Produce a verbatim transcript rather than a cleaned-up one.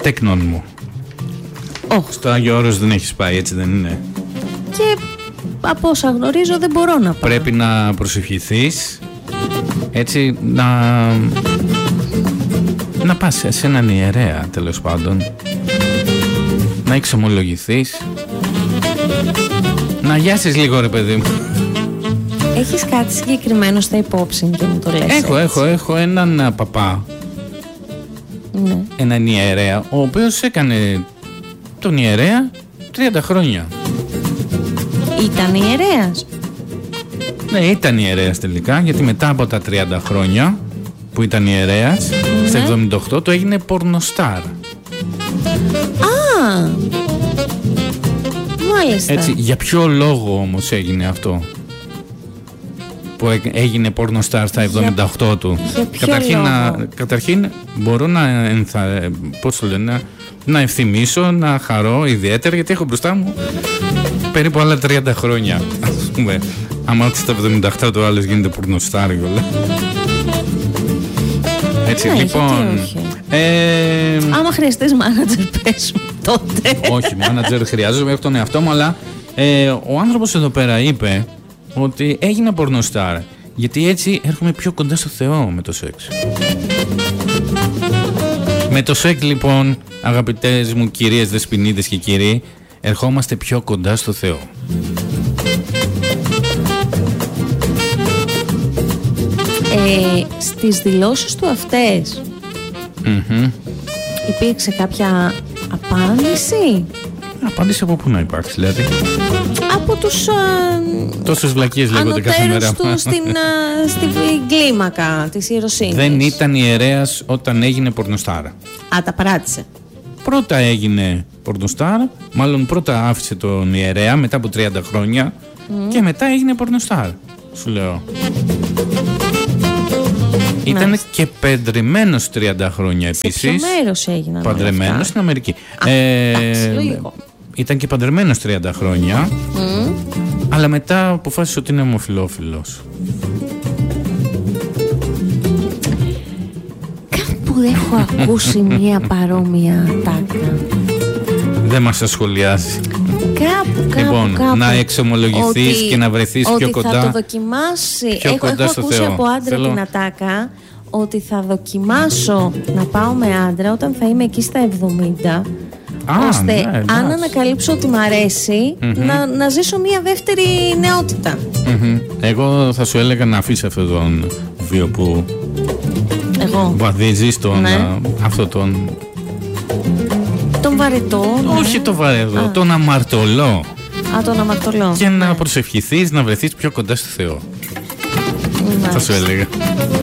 τέκνον μου. Oh. Στο Άγιο Όρος δεν έχεις πάει, έτσι δεν είναι? Και από όσα γνωρίζω δεν μπορώ να πάω. Πρέπει να προσευχηθείς, έτσι να... να πας σε έναν ιερέα, τέλος πάντων, να εξομολογηθείς, να αγιάσεις λίγο, ρε παιδί μου. Έχεις κάτι συγκεκριμένο στα υπόψη και μου το λες? Έχω, έτσι. έχω, έχω έναν παπά, ναι. έναν ιερέα, ο οποίος έκανε τον ιερέα τριάντα χρόνια. Ήταν ιερέας? Ναι, ήταν ιερέας τελικά, γιατί μετά από τα τριάντα χρόνια που ήταν ιερέας, ναι, στα εβδομήντα οκτώ το έγινε πορνοστάρ. Α, μάλιστα. Έτσι, για ποιο λόγο όμως έγινε αυτό, που έγινε πορνοστάρ στα εβδομήντα οκτώ για, του? Για ποιο καταρχήν, λόγο? να, καταρχήν μπορώ να, ενθα, πώς το λένε, να, να ευθυμίσω, να χαρώ ιδιαίτερα, γιατί έχω μπροστά μου περίπου άλλα τριάντα χρόνια, ας πούμε. Άμα στα εβδομήντα οκτώ το άλλος γίνεται πορνοστάρ, όλα. Έτσι, ναι, λοιπόν. Ε, άμα χρειαστείς μάνατζερ, πες μου τότε. Όχι, μάνατζερ χρειάζομαι από τον εαυτό μου, αλλά ε, ο άνθρωπος εδώ πέρα είπε ότι έγινα πορνοστάρ γιατί έτσι έρχομαι πιο κοντά στο Θεό με το σεξ. Με το σεξ, λοιπόν, αγαπητές μου κυρίες δεσποινίδες και κύριοι, ερχόμαστε πιο κοντά στο Θεό. Ε, στις δηλώσεις του αυτές mm-hmm. υπήρξε κάποια απάντηση? Απάντηση από πού να υπάρξει, δηλαδή? Από τους τόσες βλακίες λέγονται κάθε μέρα του στην, α, στην κλίμακα της ιεροσύνης. Δεν ήταν ιερέας όταν έγινε πορνοστάρα. Α, τα παράτησε. Πρώτα έγινε πορνοστάρ, μάλλον πρώτα άφησε τον ιερέα μετά από τριάντα χρόνια mm. και μετά έγινε πορνοστάρ, σου λέω. Ήταν και παντρεμένος τριάντα χρόνια επίσης. Σε ποιο μέρος έγιναν? Παντρεμένος στην Αμερική. Α, ε, εντάξει, ήταν και παντρεμένος τριάντα χρόνια mm. αλλά μετά αποφάσισε ότι είναι ομοφυλόφιλος. Κάπου έχω ακούσει μια παρόμοια τάκα. Δεν μας ασχολιάζει. Κάπου, κάπου, λοιπόν, κάπου. να εξομολογηθείς ότι, και να βρεθείς πιο κοντά. Ότι θα το δοκιμάσει. Πιο έχω κοντά έχω στο ακούσει Θεό. από άντρα Θέλω... την ατάκα ότι θα δοκιμάσω να πάω με άντρα όταν θα είμαι εκεί στα εβδομήντα. Α, ώστε ναι, αν ανακαλύψω ότι μ' αρέσει mm-hmm. να, να ζήσω μια δεύτερη νεότητα. Mm-hmm. Εγώ θα σου έλεγα να αφήσεις αυτόν τον βίο που Εγώ. βαδίζεις τον, ναι. α, αυτό τον... Τον βαρετό. Ναι. Όχι τον βαρετό, α. τον αμαρτωλό. Α, τον αμαρτωλό. Και ναι. να προσευχηθείς να βρεθείς πιο κοντά στο Θεό. Μάλιστα. Θα σου έλεγα.